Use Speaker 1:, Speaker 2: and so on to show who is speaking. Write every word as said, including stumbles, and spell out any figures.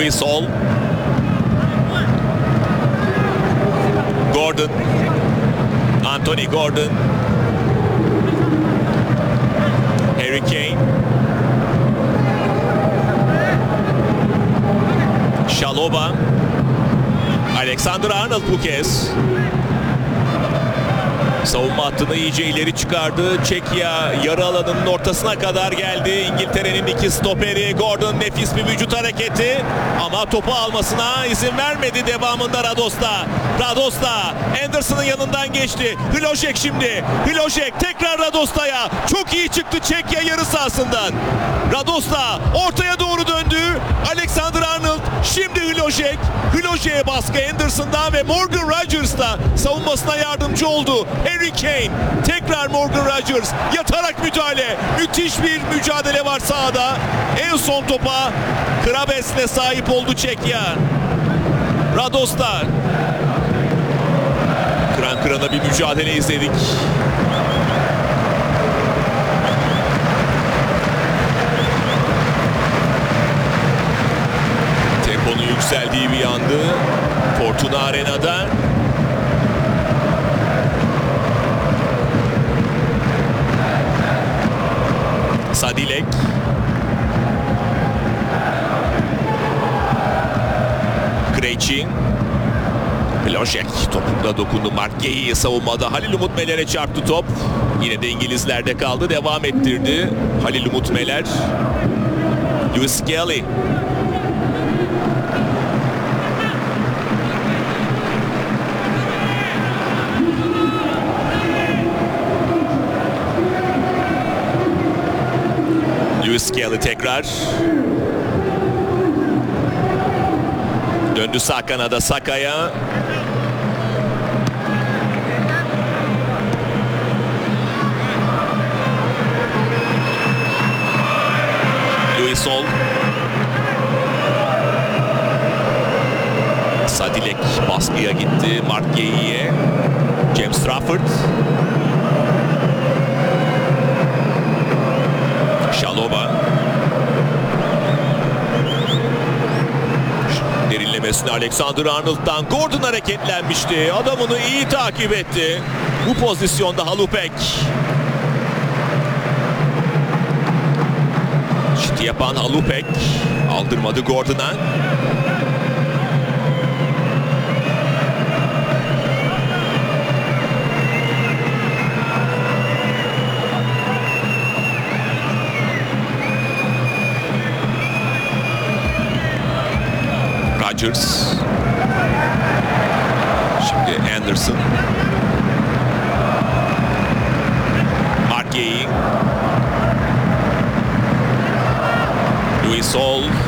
Speaker 1: Louis Hall. Gordon. Anthony Gordon. Harry Kane. Şaloba. Alexander Arnold bu kez. Savunma hattını iyice ileri çıkardı. Çekya yarı alanının ortasına kadar geldi. İngiltere'nin iki stoperi. Gordon nefis bir vücut hareketi. Ama topu almasına izin vermedi devamında Radosta. Radosta Anderson'ın yanından geçti. Hložek şimdi. Hložek tekrar Radosta'ya. Çok iyi çıktı Çekya yarı sahasından. Radosta ortaya doğru döndü. Alexander Arnold. Şimdi Hložek. Hložek'e baskı Anderson'dan ve Morgan Rodgers da savunmasına yardımcı oldu. Harry Kane. Tekrar Morgan Rodgers. Yatarak müdahale. Müthiş bir mücadele var sahada. En son topa Krabes'le sahip oldu Çekya. Radosta. Kıran kırana bir mücadele izledik. Temponun yükseldiği bir yandı. Fortuna Arena'da. Sadilek. Krejci. Hložek topukla dokundu. Mark Guehi savunmada. Halil Umut Meler'e çarptı top. Yine de İngilizlerde kaldı. Devam ettirdi. Halil Umut Meler. Lewis Skelly. Lewis Skelly tekrar. Döndü sağ kanada Saka'ya. Louis Hall. Sadilek baskıya gitti. Mark Guehi'ye. James Trafford. Şaloba. Derinlemesine Alexander Arnold'dan Gordon hareketlenmişti. Adamını iyi takip etti. Bu pozisyonda Halupek. Şut yapan Halupek. Aldırmadı Gordon'a. Rodgers. Şimdi Anderson. Mark Guehi. Louis Hall.